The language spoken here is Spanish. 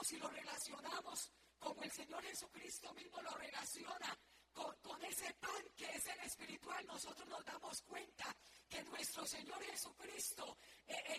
vemos y lo relacionamos como el Señor Jesucristo mismo lo relaciona con ese pan que es el espiritual, nosotros nos damos cuenta que nuestro Señor Jesucristo,